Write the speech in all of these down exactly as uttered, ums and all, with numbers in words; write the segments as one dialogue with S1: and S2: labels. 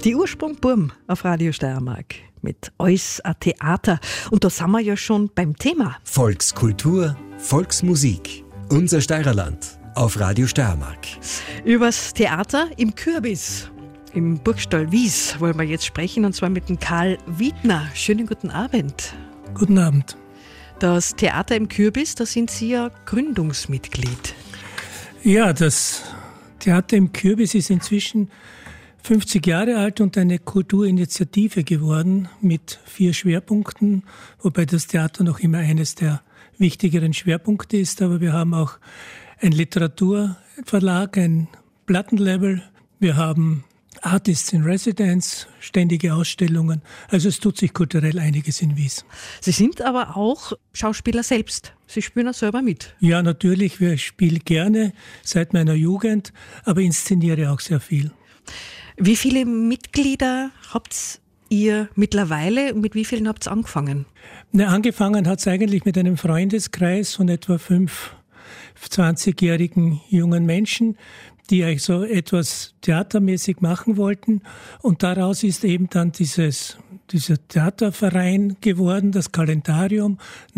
S1: Die Ursprung Burm auf Radio Steiermark mit Alles a Theater. Und da sind wir ja schon beim Thema.
S2: Volkskultur, Volksmusik. Unser Steirerland auf Radio Steiermark.
S1: Übers Theater im Kürbis. Im Burgstall Wies wollen wir jetzt sprechen, und zwar mit dem Karl Wiedner. Schönen guten Abend.
S3: Guten Abend.
S1: Das Theater im Kürbis, da sind Sie ja Gründungsmitglied.
S3: Ja, das Theater im Kürbis ist inzwischen fünfzig Jahre alt und eine Kulturinitiative geworden mit vier Schwerpunkten, wobei das Theater noch immer eines der wichtigeren Schwerpunkte ist. Aber wir haben auch ein Literaturverlag, ein Plattenlabel, wir haben Artists in Residence, ständige Ausstellungen. Also es tut sich kulturell einiges in Wies.
S1: Sie sind aber auch Schauspieler selbst. Sie spielen auch selber mit.
S3: Ja, natürlich. Wir spielen gerne seit meiner Jugend, aber inszeniere auch sehr viel.
S1: Wie viele Mitglieder habt ihr mittlerweile und mit wie vielen habt ihr angefangen?
S3: Na, angefangen hat es eigentlich mit einem Freundeskreis von etwa fünf zwanzigjährigen jungen Menschen, die eigentlich so etwas theatermäßig machen wollten. Und daraus ist eben dann dieses, dieser Theaterverein geworden, das Kalendarium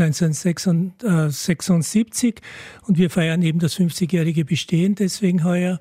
S3: neunzehnhundertsechsundsiebzig. Und wir feiern eben das fünfzigjährige Bestehen deswegen heuer.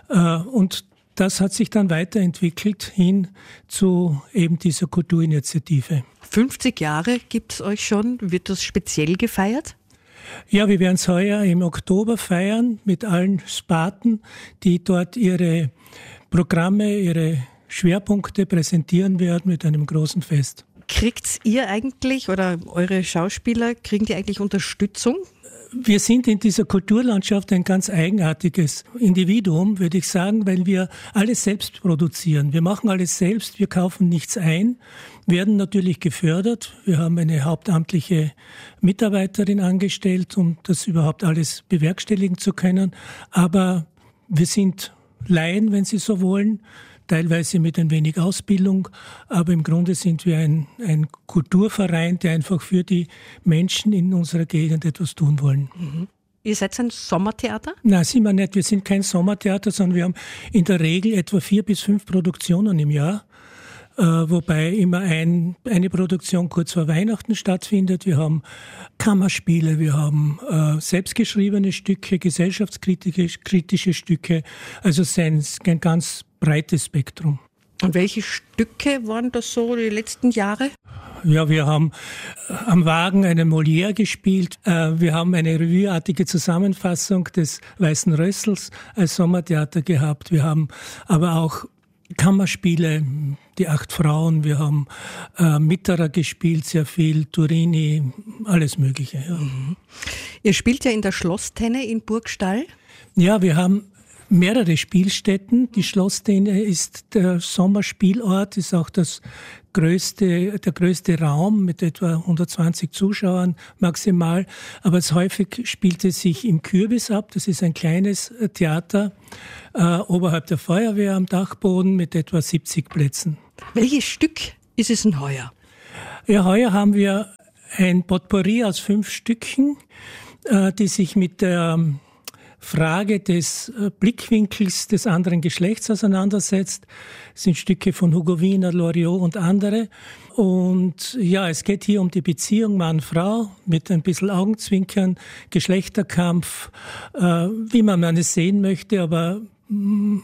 S3: Und das hat sich dann weiterentwickelt hin zu eben dieser Kulturinitiative.
S1: fünfzig Jahre gibt es euch schon. Wird das speziell gefeiert?
S3: Ja, wir werden es heuer im Oktober feiern mit allen Sparten, die dort ihre Programme, ihre Schwerpunkte präsentieren werden mit einem großen Fest.
S1: Kriegt ihr eigentlich oder eure Schauspieler, kriegen die eigentlich Unterstützung?
S3: Wir sind in dieser Kulturlandschaft ein ganz eigenartiges Individuum, würde ich sagen, weil wir alles selbst produzieren. Wir machen alles selbst, wir kaufen nichts ein, werden natürlich gefördert. Wir haben eine hauptamtliche Mitarbeiterin angestellt, um das überhaupt alles bewerkstelligen zu können. Aber wir sind Laien, wenn Sie so wollen, teilweise mit ein wenig Ausbildung, aber im Grunde sind wir ein, ein Kulturverein, der einfach für die Menschen in unserer Gegend etwas tun wollen.
S1: Mhm. Ihr seid ein Sommertheater?
S3: Nein, sind wir nicht. Wir sind kein Sommertheater, sondern wir haben in der Regel etwa vier bis fünf Produktionen im Jahr, äh, wobei immer ein, eine Produktion kurz vor Weihnachten stattfindet. Wir haben Kammerspiele, wir haben äh, selbstgeschriebene Stücke, gesellschaftskritische kritische Stücke. Also es ist ein, ein ganz breites Spektrum.
S1: Und welche Stücke waren das so die letzten Jahre?
S3: Ja, wir haben am Wagen einen Molière gespielt. Wir haben eine revueartige Zusammenfassung des Weißen Rössels als Sommertheater gehabt. Wir haben aber auch Kammerspiele, die acht Frauen. Wir haben äh, Mitterer gespielt, sehr viel, Turini, alles Mögliche. Ja.
S1: Mhm. Ihr spielt ja in der Schlosstenne in Burgstall.
S3: Ja, wir haben mehrere Spielstätten. Die Schlosstenne ist der Sommerspielort, ist auch das größte, der größte Raum mit etwa hundertzwanzig Zuschauern maximal. Aber es häufig spielt es sich im Kürbis ab. Das ist ein kleines Theater äh, oberhalb der Feuerwehr am Dachboden mit etwa siebzig Plätzen.
S1: Welches Stück ist es denn heuer?
S3: Ja, heuer haben wir ein Potpourri aus fünf Stücken, äh, die sich mit der Frage des Blickwinkels des anderen Geschlechts auseinandersetzt. Das sind Stücke von Hugo Wiener, Loriot und andere. Und ja, es geht hier um die Beziehung Mann-Frau mit ein bisschen Augenzwinkern, Geschlechterkampf, äh, wie man es sehen möchte, aber mh,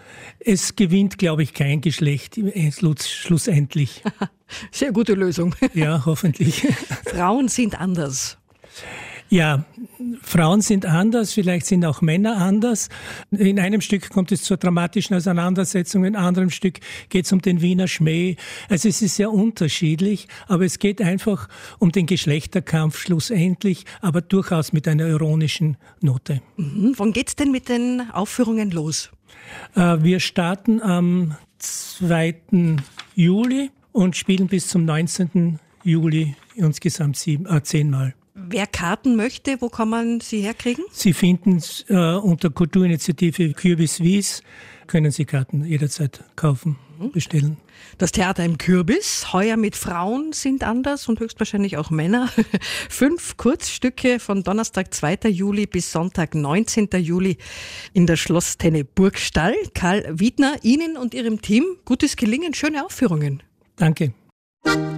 S3: es gewinnt, glaube ich, kein Geschlecht schlussendlich.
S1: Sehr gute Lösung.
S3: Ja, hoffentlich.
S1: Frauen sind anders.
S3: Ja, Frauen sind anders, vielleicht sind auch Männer anders. In einem Stück kommt es zur dramatischen Auseinandersetzung, in einem anderen Stück geht es um den Wiener Schmäh. Also es ist sehr unterschiedlich, aber es geht einfach um den Geschlechterkampf schlussendlich, aber durchaus mit einer ironischen Note.
S1: Mhm. Wann geht's denn mit den Aufführungen los?
S3: Äh, wir starten am zweiten Juli und spielen bis zum neunzehnten Juli insgesamt sieben, äh, zehnmal.
S1: Wer Karten möchte, wo kann man sie herkriegen?
S3: Sie finden äh, unter Kulturinitiative Kürbis Wies, können Sie Karten jederzeit kaufen, bestellen.
S1: Das Theater im Kürbis, heuer mit Frauen sind anders und höchstwahrscheinlich auch Männer. Fünf Kurzstücke von Donnerstag, zweiter Juli bis Sonntag, neunzehnter Juli in der Schlosstenne Burgstall. Karl Wiedner, Ihnen und Ihrem Team gutes Gelingen, schöne Aufführungen.
S3: Danke.